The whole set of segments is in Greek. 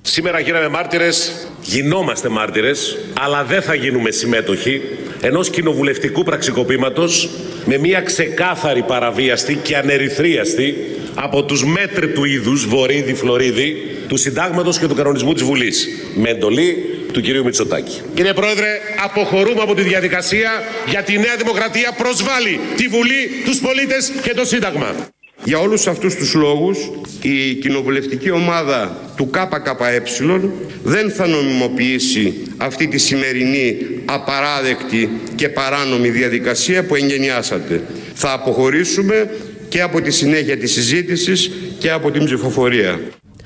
Σήμερα γίναμε μάρτυρες, γινόμαστε μάρτυρες, αλλά δεν θα γίνουμε συμμέτοχοι ενός κοινοβουλευτικού πραξικοπήματος με μια ξεκάθαρη παραβίαστη και ανερυθρίαστη από τους μέτρητου είδους Βορύδη-Φλωρίδη του Συντάγματος και του κανονισμού της Βουλής, με εντολή του κυρίου Μητσοτάκη. Κύριε Πρόεδρε, αποχωρούμε από τη διαδικασία γιατί η Νέα Δημοκρατία προσβάλλει τη Βουλή, τους πολίτες και το Σύνταγμα. Για όλους αυτούς τους λόγους, η κοινοβουλευτική ομάδα του ΚΚΕ δεν θα νομιμοποιήσει αυτή τη σημερινή απαράδεκτη και παράνομη διαδικασία που εγγενιάσατε. Θα αποχωρήσουμε και από τη συνέχεια της συζήτησης και από την ψηφοφορία.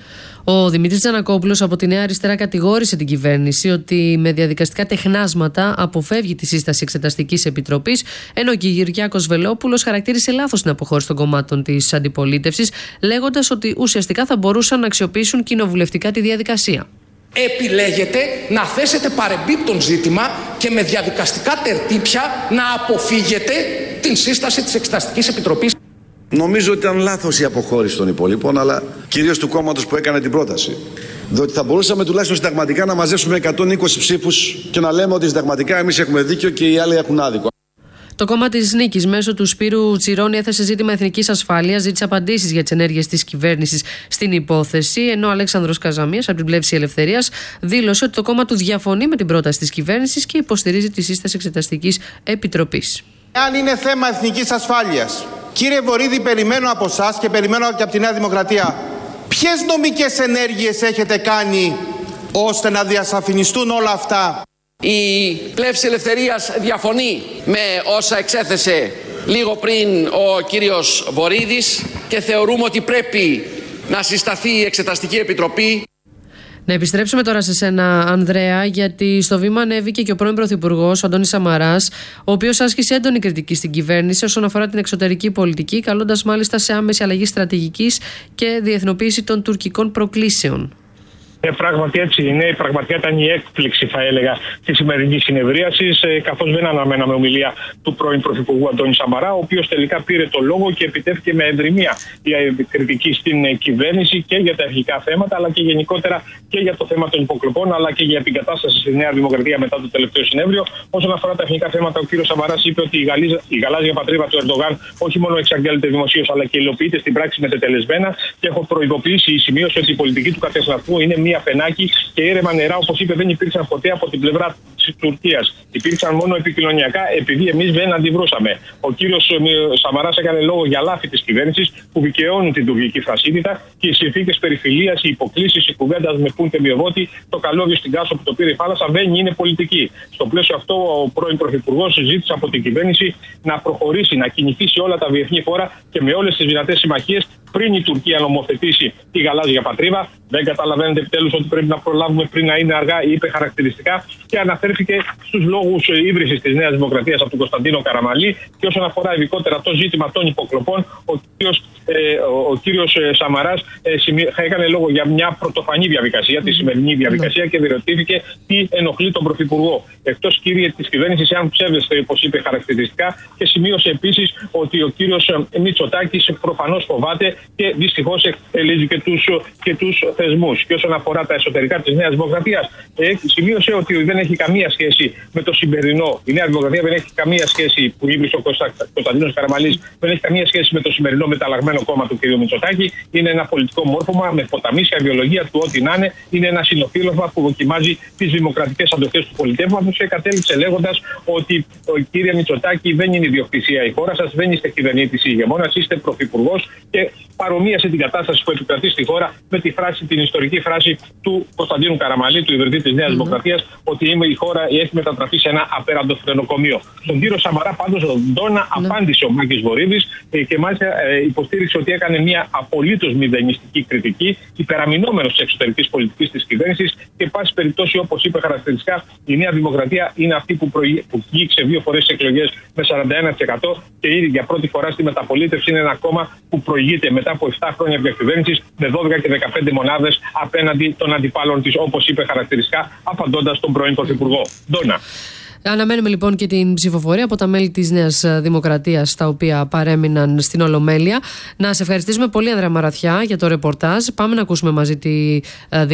Ο Δημήτρης Τζανακόπουλος από τη Νέα Αριστερά κατηγόρησε την κυβέρνηση ότι με διαδικαστικά τεχνάσματα αποφεύγει τη σύσταση Εξεταστικής Επιτροπής, ενώ και ο Κυριάκος Βελόπουλος χαρακτήρισε λάθος την αποχώρηση των κομμάτων της αντιπολίτευσης, λέγοντας ότι ουσιαστικά θα μπορούσαν να αξιοποιήσουν κοινοβουλευτικά τη διαδικασία. Επιλέγετε να θέσετε παρεμπίπτον ζήτημα και με διαδικαστικά τερτύπια να αποφύγετε την σύσταση της Εξεταστικής Επιτροπής. Νομίζω ότι ήταν λάθος η αποχώρηση των υπολείπων, αλλά κυρίως του κόμματος που έκανε την πρόταση. Διότι θα μπορούσαμε τουλάχιστον συνταγματικά να μαζέψουμε 120 ψήφους και να λέμε ότι συνταγματικά εμείς έχουμε δίκιο και οι άλλοι έχουν άδικο. Το κόμμα της Νίκης μέσω του Σπύρου Τσιρόνη έθεσε ζήτημα εθνικής ασφάλειας, ζήτησε απαντήσεις για τις ενέργειες της κυβέρνησης στην υπόθεση, ενώ ο Αλέξανδρος Καζαμίας από την Πλεύση Ελευθερίας δήλωσε ότι το κόμμα του διαφωνεί με την πρόταση της κυβέρνησης και υποστηρίζει τη σύσταση Εξεταστικής Επιτροπής. Αν είναι θέμα εθνικής ασφάλειας, κύριε Βορύδη, περιμένω από εσάς και περιμένω και από τη Νέα Δημοκρατία, ποιες νομικές ενέργειες έχετε κάνει ώστε να διασαφινιστούν όλα αυτά? Η Πλεύση Ελευθερίας διαφωνεί με όσα εξέθεσε λίγο πριν ο κύριος Βορύδης και θεωρούμε ότι πρέπει να συσταθεί η Εξεταστική Επιτροπή. Να επιστρέψουμε τώρα σε σένα, Ανδρέα, γιατί στο βήμα ανέβηκε και ο πρώην Πρωθυπουργός, ο Αντώνης Σαμαράς, ο οποίος άσκησε έντονη κριτική στην κυβέρνηση όσον αφορά την εξωτερική πολιτική, καλώντας μάλιστα σε άμεση αλλαγή στρατηγικής και διεθνοποίηση των τουρκικών προκλήσεων. Πράγματι έτσι είναι. Πραγματικά ήταν η έκπληξη, θα έλεγα, τη σημερινή συνεδρίαση, καθώς δεν αναμέναμε ομιλία του πρώην Πρωθυπουργού Αντώνη Σαμαρά, ο οποίος τελικά πήρε το λόγο και επιτέθηκε με εντριμία η κριτική στην κυβέρνηση και για τα αρχικά θέματα, αλλά και γενικότερα και για το θέμα των υποκλοπών, αλλά και για την κατάσταση στη Νέα Δημοκρατία μετά το τελευταίο συνέδριο. Όσον αφορά τα αρχικά θέματα, ο κ. Σαμαράς είπε ότι η γαλάζια πατρίδα του Ερντογάν όχι μόνο εξαγγέλλεται δημοσίως, αλλά και υλοποιείται στην πράξη με τετελεσμένα, και έχω προειδοποιήσει η σημείωση ότι η πολιτική του κατεσταθμού είναι μία πενάκι και ήρεμα νερά, όπως είπε, δεν υπήρξαν ποτέ από την πλευρά της Τουρκίας. Υπήρξαν μόνο επικοινωνιακά, επειδή εμείς δεν αντιδρούσαμε. Ο κύριος Σαμαράς έκανε λόγο για λάθη της κυβέρνησης που δικαιώνουν την τουρκική θρασίτιδα και οι συνθήκες περιφιλίας, οι υποκλήσεις, οι κουβέντας με πούντε μειοβότη, το καλώδιο στην Κάσο που το πήρε η θάλασσα δεν είναι πολιτική. Στο πλαίσιο αυτό, ο πρώην Πρωθυπουργός ζήτησε από την κυβέρνηση να προχωρήσει, να κινηθεί σε όλα τα διεθνή φόρα και με όλες τις δυνατές συμμαχίες πριν η Τουρκία νομοθετήσει τη γαλάζια πατρίδα. Δεν καταλαβαίνετε επιτέλους ότι πρέπει να προλάβουμε πριν να είναι αργά, είπε χαρακτηριστικά, και αναφέρθηκε στους λόγους ίδρυσης της Νέας Δημοκρατίας από τον Κωνσταντίνο Καραμανλή. Και όσον αφορά ειδικότερα το ζήτημα των υποκλοπών, ο κύριος Σαμαράς έκανε λόγο για μια πρωτοφανή διαδικασία, τη σημερινή διαδικασία, και διερωτήθηκε τι ενοχλεί τον Πρωθυπουργό. Εκτός, κύριε, της κυβέρνησης, αν ψεύδεστε, όπως είπε χαρακτηριστικά, και σημείωσε επίσης ότι ο κύριος Μητσοτάκης προφανώς φοβάται και δυστυχώς εκτελίζει και τους θεσμούς. Και όσον αφορά τα εσωτερικά της Νέας Δημοκρατίας, σημείωσε ότι δεν έχει καμία σχέση με το σημερινό. Η Νέα Δημοκρατία δεν έχει καμία σχέση, που ίδρυσε ο Κωνσταντίνος Καραμανλής, δεν έχει καμία σχέση με το σημερινό μεταλλαγμένο κόμμα του κ. Μητσοτάκη. Είναι ένα πολιτικό μόρφωμα με ποταμίσια ιδεολογία του ό,τι να είναι. Είναι ένα συνοφίλωμα που δοκιμάζει τις δημοκρατικές αντοχές του πολιτεύματος, και κατέληξε λέγοντας ότι κύριε Μητσοτάκη, δεν είναι ιδιοκτησία η χώρα σας, δεν είστε κυβερνήτης ή ηγεμόνας, είστε πρωθυπουργός, και παρομοίασε την κατάσταση που επικρατεί στη χώρα με την ιστορική φράση του Κωνσταντίνου Καραμανλή, του ιδρυτή της Νέας Δημοκρατίας, ότι η χώρα έχει μετατραφεί σε ένα απέραντο φρενοκομείο. Στον κύριο Σαμαρά, πάντως, ο Ντόνα απάντησε ο Μάκης Βορύδης και μάλιστα υποστήριξε ότι έκανε μια απολύτως μηδενιστική κριτική, υπεραμεινόμενος της εξωτερικής πολιτικής της κυβέρνησης, και πάση περιπτώσει, όπως είπε χαρακτηριστικά, η Νέα Δημοκρατία είναι αυτή που βγήκε 2 φορές στις εκλογές με 41% και ήδη για πρώτη φορά στη μεταπολίτευση είναι ένα κόμμα που προηγείται μετά από 7 χρόνια διακυβέρνησης με 12 και 15 μονάδες απέναντι των αντιπάλων της, όπως είπε χαρακτηριστικά, απαντώντας τον πρώην Πρωθυπουργό. Ντόνα. Αναμένουμε λοιπόν και την ψηφοφορία από τα μέλη της Νέας Δημοκρατίας, τα οποία παρέμειναν στην Ολομέλεια. Να σε ευχαριστήσουμε πολύ, Ανδρέα Μαραθιά, για το ρεπορτάζ. Πάμε να ακούσουμε μαζί τη